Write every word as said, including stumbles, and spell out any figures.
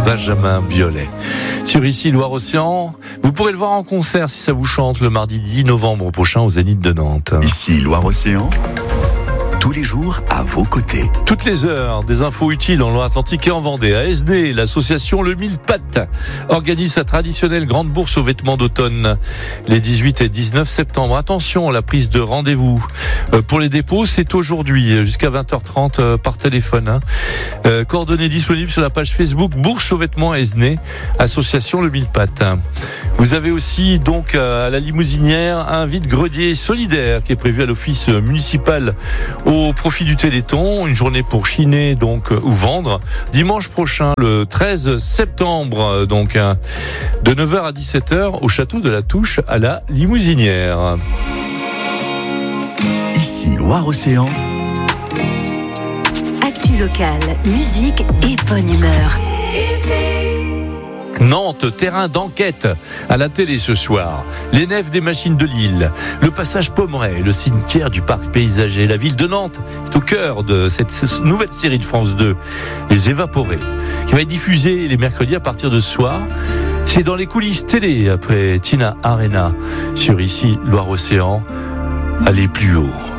Benjamin Biolay. Sur Ici Loire-Océan, vous pourrez le voir en concert si ça vous chante le mardi dix novembre prochain au Zénith de Nantes. Ici Loire-Océan, tous les jours à vos côtés. Toutes les heures, des infos utiles en Loire-Atlantique et en Vendée. A S D, l'association Le Mille Pattes, organise sa traditionnelle grande bourse aux vêtements d'automne les dix-huit et dix-neuf septembre. Attention, la prise de rendez-vous euh, pour les dépôts, c'est aujourd'hui jusqu'à vingt heures trente euh, par téléphone. Hein. Euh, coordonnées disponibles sur la page Facebook Bourse aux vêtements A S D, association Le Mille Pattes. Vous avez aussi donc à la Limousinière un vide-grenier solidaire qui est prévu à l'office municipal au profit du Téléthon, une journée pour chiner donc ou vendre dimanche prochain le treize septembre donc de neuf heures à dix-sept heures au château de la Touche à la Limousinière. Ici Loire-Océan. Actu locale, musique et bonne humeur. Nantes, terrain d'enquête à la télé ce soir. Les nefs des machines de Lille, le passage Pommeraye, le cimetière du parc paysager. La ville de Nantes est au cœur de cette nouvelle série de France deux, Les Évaporés, qui va être diffusée les mercredis à partir de ce soir. C'est dans les coulisses télé après Tina Arena sur Ici Loire-Océan. Allez plus haut.